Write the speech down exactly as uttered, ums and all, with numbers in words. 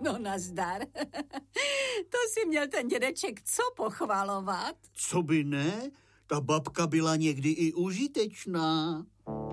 No nazdar. To si měl ten dědeček co pochvalovat? Co by ne? Ta babka byla někdy i užitečná.